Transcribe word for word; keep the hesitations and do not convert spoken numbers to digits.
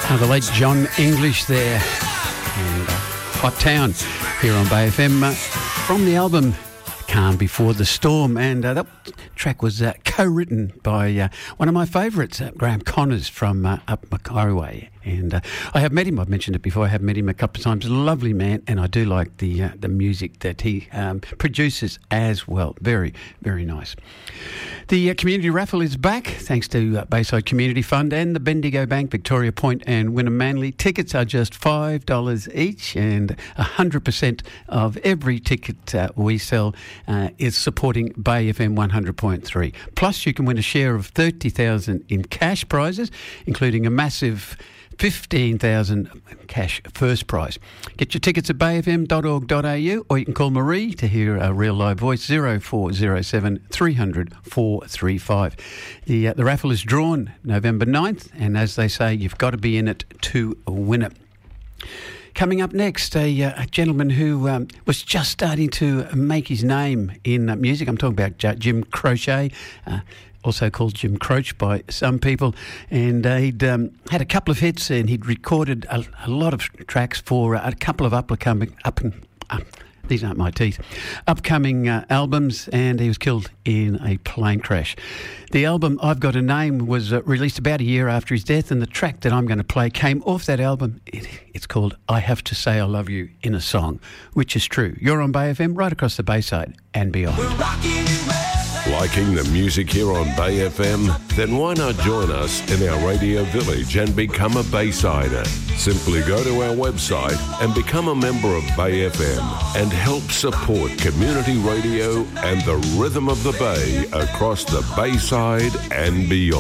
Uh, the late John English there, and uh, Hot Town here on Bay F M uh, from the album Calm Before the Storm, and uh, that track was uh, co-written by uh, one of my favourites, uh, Graham Connors from uh, up Macquarie Way. And uh, I have met him, I've mentioned it before, I have met him a couple of times. Lovely man, and I do like the uh, the music that he um, produces as well. Very, very nice. The uh, community raffle is back, thanks to uh, Bayside Community Fund and the Bendigo Bank, Victoria Point and Wynnum Manly. Tickets are just five dollars each, and one hundred percent of every ticket uh, we sell uh, is supporting Bay F M one hundred point three. Plus, you can win a share of thirty thousand dollars in cash prizes, including a massive fifteen thousand dollars cash first prize. Get your tickets at bay f m dot org dot a u, or you can call Marie to hear a real live voice, zero four zero seven three hundred four three five. The, uh, the raffle is drawn November ninth, and as they say, you've got to be in it to win it. Coming up next, a, uh, a gentleman who um, was just starting to make his name in uh, music. I'm talking about J- Jim Croce, uh, also called Jim Croce by some people. And uh, he'd um, had a couple of hits, and he'd recorded a, a lot of tracks for uh, a couple of upcoming, up and up, these aren't my teeth, upcoming uh, albums, and he was killed in a plane crash. The album I've Got a Name was uh, released about a year after his death, and the track that I'm going to play came off that album. It, it's called I Have to Say I Love You in a Song, which is true. You're on Bay F M, right across the Bayside and beyond. Liking the music here on Bay F M? Then why not join us in our radio village and become a Baysider? Simply go to our website and become a member of Bay F M and help support community radio and the rhythm of the Bay across the Bayside and beyond.